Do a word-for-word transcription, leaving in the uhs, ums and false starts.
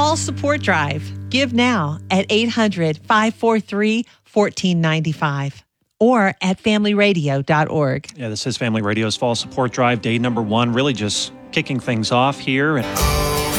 Fall Support Drive. Give now at eight hundred, five four three, one four nine five or at family radio dot org. Yeah, this is Family Radio's Fall Support Drive, day number one, really just kicking things off here.